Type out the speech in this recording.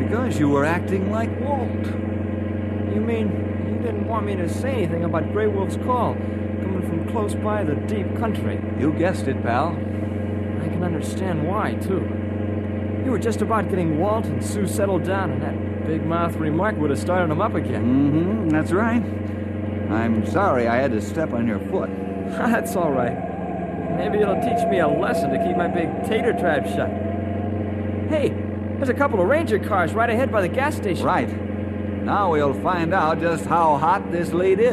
because you were acting like Walt. You mean you didn't want me to say anything about Grey Wolf's call, coming from close by the deep country? You guessed it, pal. I can understand why, too. You were just about getting Walt and Sue settled down, and that big-mouth remark would have started them up again. That's right. I'm sorry I had to step on your foot. That's all right. Maybe it'll teach me a lesson to keep my big tater trap shut. Hey, there's a couple of Ranger cars right ahead by the gas station. Right. Now we'll find out just how hot this lead is.